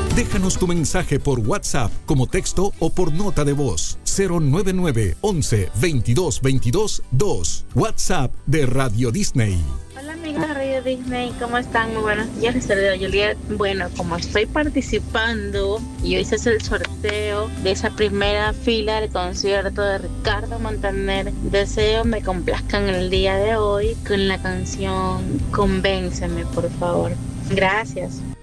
Déjanos tu mensaje por WhatsApp como texto o por nota de voz. 099 11 22 22 2. WhatsApp de Radio Disney. Hola amigos de Radio Disney, ¿cómo están? Muy buenos días, les saluda Juliet. Bueno, como estoy participando y hoy se hace el sorteo de esa primera fila del concierto de Ricardo Montaner, deseo me complazcan el día de hoy con la canción Convénceme, por favor. Gracias.